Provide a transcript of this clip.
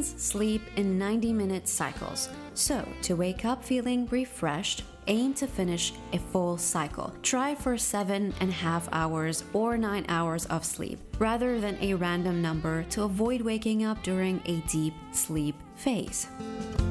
Humans sleep in 90-minute cycles. So, to wake up feeling refreshed, aim to finish a full cycle. Try for 7.5 hours or 9 hours of sleep, rather than a random number to avoid waking up during a deep sleep phase.